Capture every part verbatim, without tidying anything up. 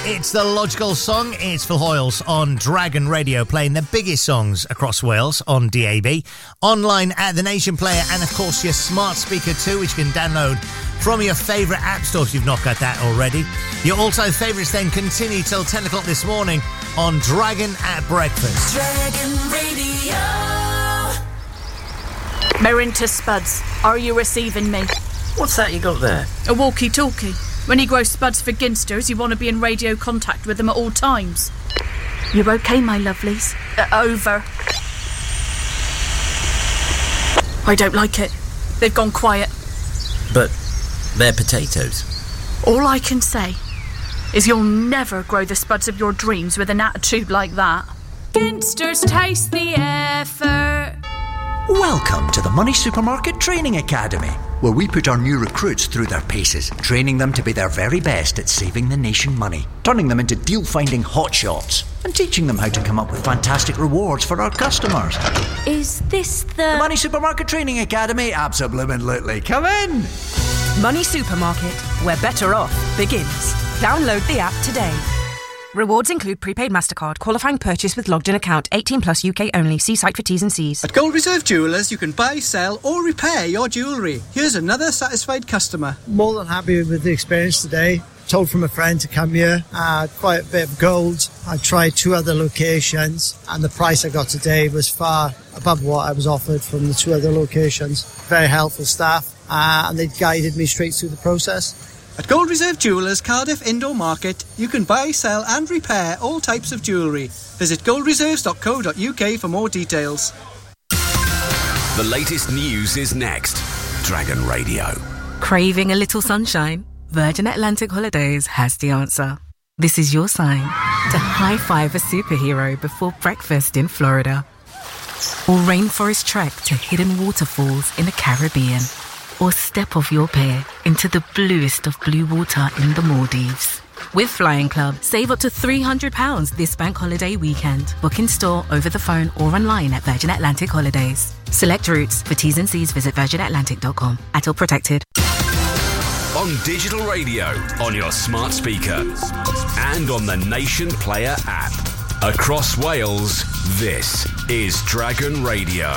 It's the logical song. It's Phil Hoyles on Dragon Radio, playing the biggest songs across Wales on D A B, online at the Nation Player, and of course your smart speaker too, which you can download from your favourite app store if you've not got that already. Your also favourites then continue till ten o'clock this morning on Dragon at Breakfast. Dragon Radio. Merinta Spuds, are you receiving me? What's that you got there? A walkie-talkie. When you grow spuds for ginsters, you want to be in radio contact with them at all times. You okay, my lovelies? Uh, over. I don't like it. They've gone quiet. But they're potatoes. All I can say is you'll never grow the spuds of your dreams with an attitude like that. Ginsters taste the effort. Welcome to the Money Supermarket Training Academy, where we put our new recruits through their paces, training them to be their very best at saving the nation money, turning them into deal-finding hotshots, and teaching them how to come up with fantastic rewards for our customers. Is this the... The Money Supermarket Training Academy? Absolutely. Come in! Money Supermarket, where better off begins. Download the app today. Rewards include prepaid MasterCard, qualifying purchase with logged-in account, eighteen plus U K only. See site for T's and C's. At Gold Reserve Jewellers, you can buy, sell or repair your jewellery. Here's another satisfied customer. More than happy with the experience today. Told from a friend to come here. Uh, quite a bit of gold. I tried two other locations and the price I got today was far above what I was offered from the two other locations. Very helpful staff uh, and they guided me straight through the process. At Gold Reserve Jewellers, Cardiff Indoor Market, you can buy, sell and repair all types of jewellery. Visit gold reserves dot co dot U K for more details. The latest news is next. Dragon Radio. Craving a little sunshine? Virgin Atlantic Holidays has the answer. This is your sign to high-five a superhero before breakfast in Florida. Or rainforest trek to hidden waterfalls in the Caribbean. Or step off your pier into the bluest of blue water in the Maldives. With Flying Club, save up to three hundred pounds this bank holiday weekend. Book in store, over the phone or online at Virgin Atlantic Holidays. Select routes. For T's and C's, visit virgin atlantic dot com. At all protected. On digital radio, on your smart speaker, and on the Nation Player app. Across Wales, this is Dragon Radio.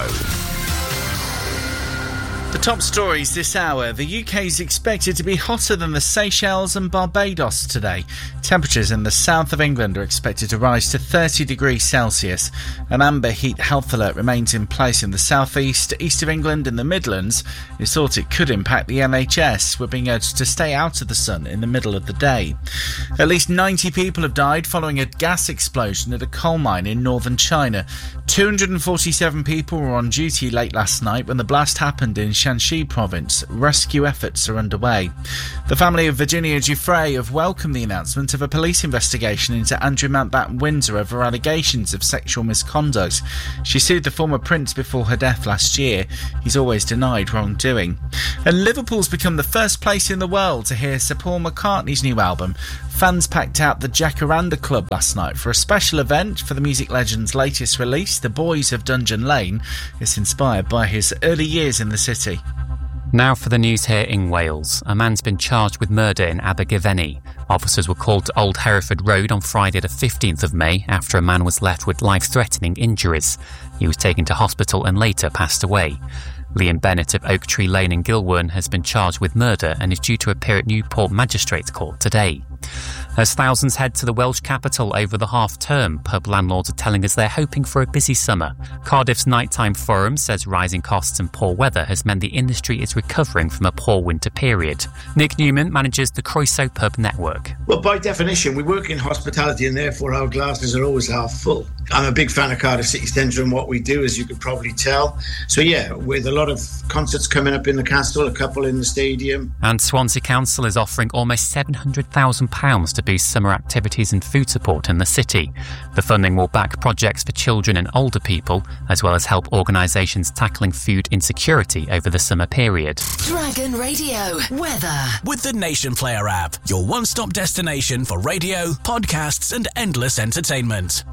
The top stories this hour. The U K is expected to be hotter than the Seychelles and Barbados today. Temperatures in the south of England are expected to rise to thirty degrees Celsius. An amber heat health alert remains in place in the southeast, east of England and the Midlands. It's thought it could impact the N H S. We're being urged to stay out of the sun in the middle of the day. At least ninety people have died following a gas explosion at a coal mine in northern China. two hundred forty-seven people were on duty late last night when the blast happened in Shanxi province. Rescue efforts are underway. The family of Virginia Giuffre have welcomed the announcement of a police investigation into Andrew Mountbatten Windsor over allegations of sexual misconduct. She sued the former prince before her death last year. He's always denied wrongdoing. And Liverpool's become the first place in the world to hear Sir Paul McCartney's new album. Fans packed out the Jacaranda Club last night for a special event for the music legend's latest release, The Boys of Dungeon Lane. It's inspired by his early years in the city. Now for the news here in Wales. A man's been charged with murder in Abergavenny. Officers were called to Old Hereford Road on Friday the fifteenth of May after a man was left with life-threatening injuries. He was taken to hospital and later passed away. Liam Bennett of Oak Tree Lane in Gilwern has been charged with murder and is due to appear at Newport Magistrates Court today. As thousands head to the Welsh capital over the half-term, pub landlords are telling us they're hoping for a busy summer. Cardiff's Nighttime Forum says rising costs and poor weather has meant the industry is recovering from a poor winter period. Nick Newman manages the Croeso Pub network. Well, by definition, we work in hospitality and therefore our glasses are always half full. I'm a big fan of Cardiff City Centre and what we do, as you could probably tell. So yeah, with a lot of concerts coming up in the castle, a couple in the stadium. And Swansea Council is offering almost seven hundred thousand pounds to boost summer activities and food support in the city. The funding will back projects for children and older people, as well as help organisations tackling food insecurity over the summer period. Dragon Radio weather. With the Nation Player app, your one-stop destination for radio, podcasts and endless entertainment.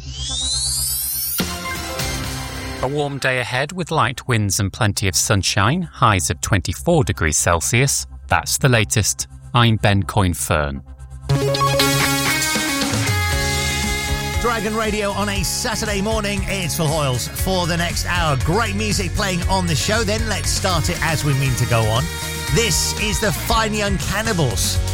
A warm day ahead with light winds and plenty of sunshine, highs of twenty-four degrees Celsius. That's the latest. I'm Ben Coyne-Fern. Dragon Radio on a Saturday morning. It's Phil Hoyles for the next hour. Great music playing on the show. Then let's start it as we mean to go on. This is the Fine Young Cannibals